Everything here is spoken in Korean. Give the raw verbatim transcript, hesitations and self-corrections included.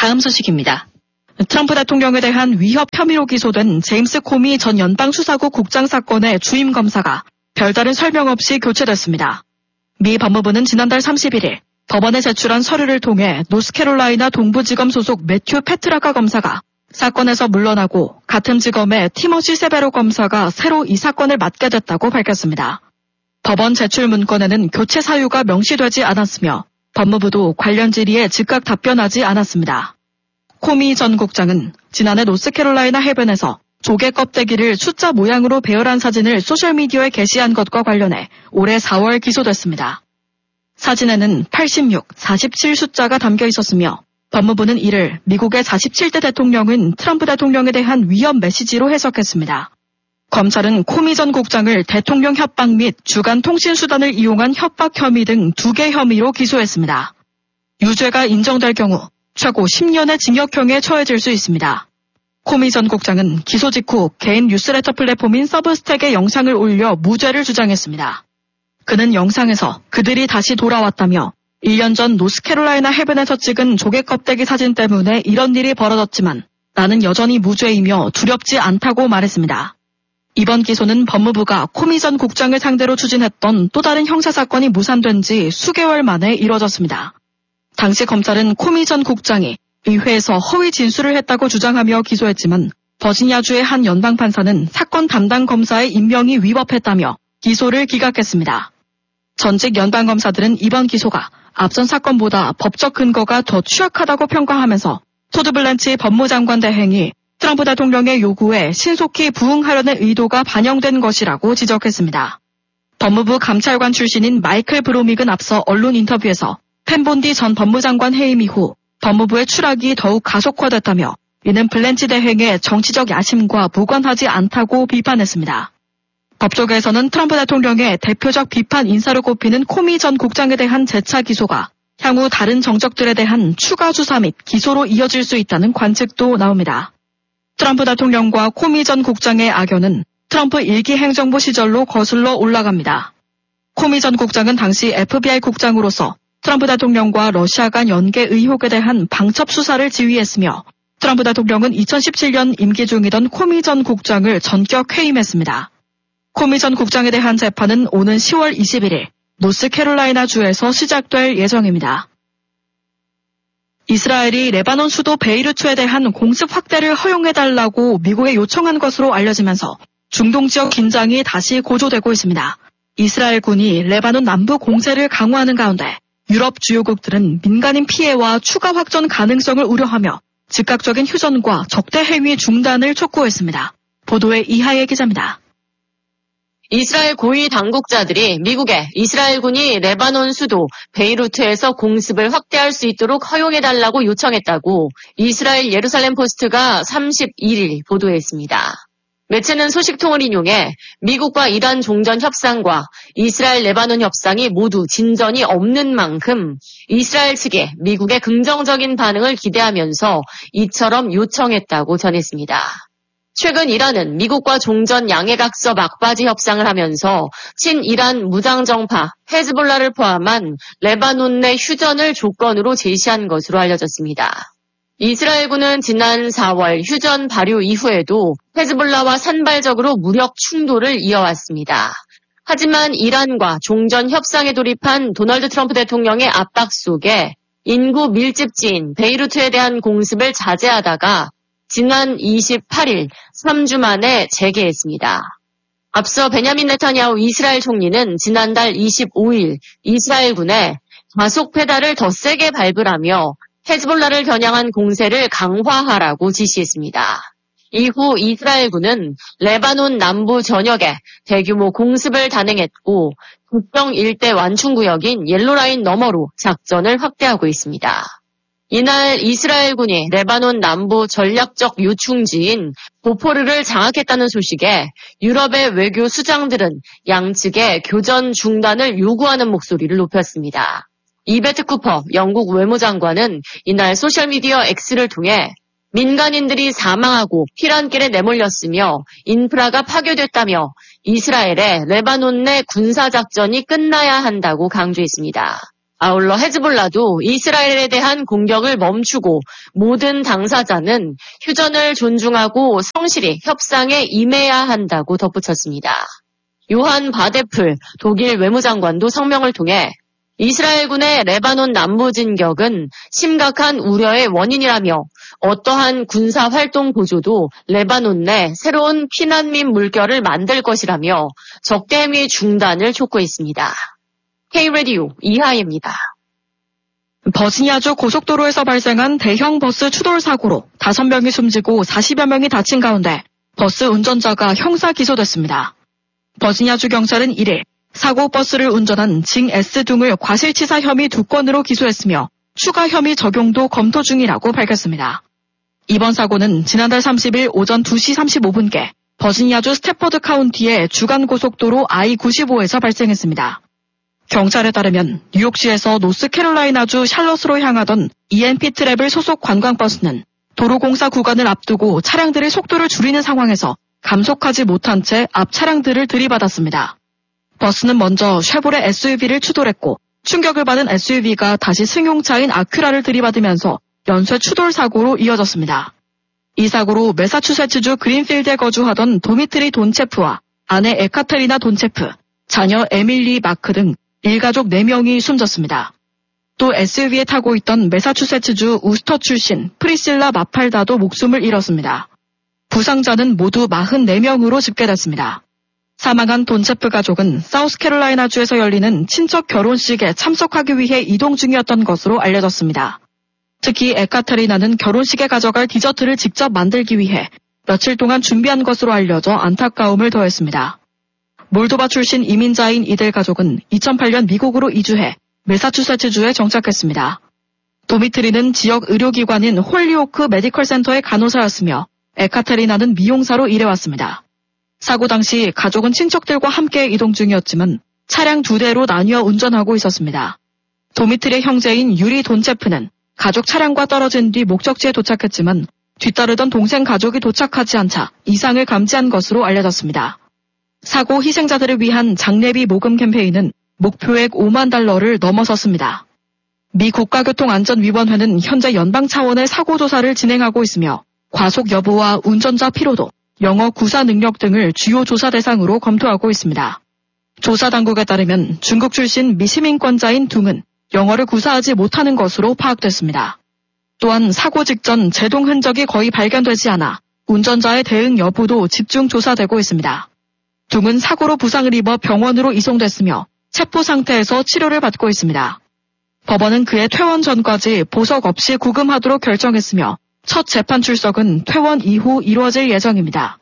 다음 소식입니다. 트럼프 대통령에 대한 위협 혐의로 기소된 제임스 코미 전 연방수사국 국장 사건의 주임 검사가 별다른 설명 없이 교체됐습니다. 미 법무부는 지난달 삼십일일 법원에 제출한 서류를 통해 노스캐롤라이나 동부지검 소속 매튜 페트라카 검사가 사건에서 물러나고 같은 지검의 티모시 세베로 검사가 새로 이 사건을 맡게 됐다고 밝혔습니다. 법원 제출 문건에는 교체 사유가 명시되지 않았으며 법무부도 관련 질의에 즉각 답변하지 않았습니다. 코미 전 국장은 지난해 노스캐롤라이나 해변에서 조개 껍데기를 숫자 모양으로 배열한 사진을 소셜미디어에 게시한 것과 관련해 올해 사월 기소됐습니다. 사진에는 팔십육, 사십칠 숫자가 담겨 있었으며 법무부는 이를 미국의 사십칠 대 대통령은 트럼프 대통령에 대한 위협 메시지로 해석했습니다. 검찰은 코미 전 국장을 대통령 협박 및 주간 통신수단을 이용한 협박 혐의 등 두 개 혐의로 기소했습니다. 유죄가 인정될 경우 최고 십 년의 징역형에 처해질 수 있습니다. 코미 전 국장은 기소 직후 개인 뉴스레터 플랫폼인 서브스택에 영상을 올려 무죄를 주장했습니다. 그는 영상에서 그들이 다시 돌아왔다며 일 년 전 노스캐롤라이나 해변에서 찍은 조개 껍데기 사진 때문에 이런 일이 벌어졌지만 나는 여전히 무죄이며 두렵지 않다고 말했습니다. 이번 기소는 법무부가 코미 전 국장을 상대로 추진했던 또 다른 형사사건이 무산된 지 수개월 만에 이뤄졌습니다. 당시 검찰은 코미 전 국장이 의회에서 허위 진술을 했다고 주장하며 기소했지만 버지니아주의 한 연방판사는 사건 담당 검사의 임명이 위법했다며 기소를 기각했습니다. 전직 연방검사들은 이번 기소가 앞선 사건보다 법적 근거가 더 취약하다고 평가하면서 토드 블랜치 법무장관 대행이 트럼프 대통령의 요구에 신속히 부응하려는 의도가 반영된 것이라고 지적했습니다. 법무부 감찰관 출신인 마이클 브로믹은 앞서 언론 인터뷰에서 펜 본디 전 법무장관 해임 이후 법무부의 추락이 더욱 가속화됐다며 이는 블랜치 대행의 정치적 야심과 무관하지 않다고 비판했습니다. 법조계에서는 트럼프 대통령의 대표적 비판 인사로 꼽히는 코미 전 국장에 대한 재차 기소가 향후 다른 정적들에 대한 추가 수사 및 기소로 이어질 수 있다는 관측도 나옵니다. 트럼프 대통령과 코미 전 국장의 악연은 트럼프 일기 행정부 시절로 거슬러 올라갑니다. 코미 전 국장은 당시 에프비아이 국장으로서 트럼프 대통령과 러시아 간 연계 의혹에 대한 방첩 수사를 지휘했으며 트럼프 대통령은 이천십칠 년 임기 중이던 코미 전 국장을 전격 해임했습니다. 코미 전 국장에 대한 재판은 오는 시월 이십일일 노스캐롤라이나 주에서 시작될 예정입니다. 이스라엘이 레바논 수도 베이루트에 대한 공습 확대를 허용해달라고 미국에 요청한 것으로 알려지면서 중동 지역 긴장이 다시 고조되고 있습니다. 이스라엘군이 레바논 남부 공세를 강화하는 가운데 유럽 주요국들은 민간인 피해와 추가 확전 가능성을 우려하며 즉각적인 휴전과 적대 행위 중단을 촉구했습니다. 보도에 이하예 기자입니다. 이스라엘 고위 당국자들이 미국에 이스라엘군이 레바논 수도 베이루트에서 공습을 확대할 수 있도록 허용해달라고 요청했다고 이스라엘 예루살렘 포스트가 삼십일일 보도했습니다. 매체는 소식통을 인용해 미국과 이란 종전 협상과 이스라엘 레바논 협상이 모두 진전이 없는 만큼 이스라엘 측에 미국의 긍정적인 반응을 기대하면서 이처럼 요청했다고 전했습니다. 최근 이란은 미국과 종전 양해각서 막바지 협상을 하면서 친이란 무장정파 헤즈볼라를 포함한 레바논 내 휴전을 조건으로 제시한 것으로 알려졌습니다. 이스라엘군은 지난 사월 휴전 발효 이후에도 헤즈볼라와 산발적으로 무력 충돌을 이어왔습니다. 하지만 이란과 종전 협상에 돌입한 도널드 트럼프 대통령의 압박 속에 인구 밀집지인 베이루트에 대한 공습을 자제하다가 지난 이십팔일 삼 주 만에 재개했습니다. 앞서 베냐민 네타냐후 이스라엘 총리는 지난달 이십오일 이스라엘군에 가속 페달을 더 세게 밟으라며 헤즈볼라를 겨냥한 공세를 강화하라고 지시했습니다. 이후 이스라엘군은 레바논 남부 전역에 대규모 공습을 단행했고 국경 일대 완충구역인 옐로라인 너머로 작전을 확대하고 있습니다. 이날 이스라엘군이 레바논 남부 전략적 요충지인 보포르를 장악했다는 소식에 유럽의 외교 수장들은 양측의 교전 중단을 요구하는 목소리를 높였습니다. 이베트 쿠퍼 영국 외무장관은 이날 소셜미디어 X를 통해 민간인들이 사망하고 피란길에 내몰렸으며 인프라가 파괴됐다며 이스라엘의 레바논 내 군사작전이 끝나야 한다고 강조했습니다. 아울러 헤즈볼라도 이스라엘에 대한 공격을 멈추고 모든 당사자는 휴전을 존중하고 성실히 협상에 임해야 한다고 덧붙였습니다. 요한 바데플 독일 외무장관도 성명을 통해 이스라엘군의 레바논 남부 진격은 심각한 우려의 원인이라며 어떠한 군사 활동 보조도 레바논 내 새로운 피난민 물결을 만들 것이라며 적대행위 중단을 촉구했습니다. K-라디오 이하예입니다. 버지니아주 고속도로에서 발생한 대형 버스 추돌 사고로 다섯 명이 숨지고 사십여 명이 다친 가운데 버스 운전자가 형사 기소됐습니다. 버지니아주 경찰은 일 일 사고 버스를 운전한 징 S 등을 과실치사 혐의 두 건으로 기소했으며 추가 혐의 적용도 검토 중이라고 밝혔습니다. 이번 사고는 지난달 삼십 일 오전 두 시 삼십오 분께 버지니아주 스태퍼드 카운티의 주간 고속도로 아이 구십오에서 발생했습니다. 경찰에 따르면 뉴욕시에서 노스캐롤라이나주 샬럿으로 향하던 이엠피 트래블 소속 관광버스는 도로공사 구간을 앞두고 차량들의 속도를 줄이는 상황에서 감속하지 못한 채 앞 차량들을 들이받았습니다. 버스는 먼저 쉐보레 에스유브이를 추돌했고 충격을 받은 에스유브이가 다시 승용차인 아큐라를 들이받으면서 연쇄 추돌 사고로 이어졌습니다. 이 사고로 매사추세츠주 그린필드에 거주하던 도미트리 돈체프와 아내 에카테리나 돈체프, 자녀 에밀리 마크 등 일가족 네 명이 숨졌습니다. 또 에스유브이에 타고 있던 매사추세츠주 우스터 출신 프리실라 마팔다도 목숨을 잃었습니다. 부상자는 모두 사십사 명으로 집계됐습니다. 사망한 돈체프 가족은 사우스캐롤라이나주에서 열리는 친척 결혼식에 참석하기 위해 이동 중이었던 것으로 알려졌습니다. 특히 에카테리나는 결혼식에 가져갈 디저트를 직접 만들기 위해 며칠 동안 준비한 것으로 알려져 안타까움을 더했습니다. 몰도바 출신 이민자인 이들 가족은 이천팔 년 미국으로 이주해 매사추세츠주에 정착했습니다. 도미트리는 지역 의료기관인 홀리오크 메디컬 센터의 간호사였으며 에카테리나는 미용사로 일해왔습니다. 사고 당시 가족은 친척들과 함께 이동 중이었지만 차량 두 대로 나뉘어 운전하고 있었습니다. 도미트리의 형제인 유리 돈체프는 가족 차량과 떨어진 뒤 목적지에 도착했지만 뒤따르던 동생 가족이 도착하지 않자 이상을 감지한 것으로 알려졌습니다. 사고 희생자들을 위한 장례비 모금 캠페인은 목표액 오만 달러를 넘어섰습니다. 미 국가교통안전위원회는 현재 연방 차원의 사고 조사를 진행하고 있으며 과속 여부와 운전자 피로도, 영어 구사 능력 등을 주요 조사 대상으로 검토하고 있습니다. 조사 당국에 따르면 중국 출신 미시민권자인 둥은 영어를 구사하지 못하는 것으로 파악됐습니다. 또한 사고 직전 제동 흔적이 거의 발견되지 않아 운전자의 대응 여부도 집중 조사되고 있습니다. 둥은 사고로 부상을 입어 병원으로 이송됐으며 체포 상태에서 치료를 받고 있습니다. 법원은 그의 퇴원 전까지 보석 없이 구금하도록 결정했으며 첫 재판 출석은 퇴원 이후 이루어질 예정입니다.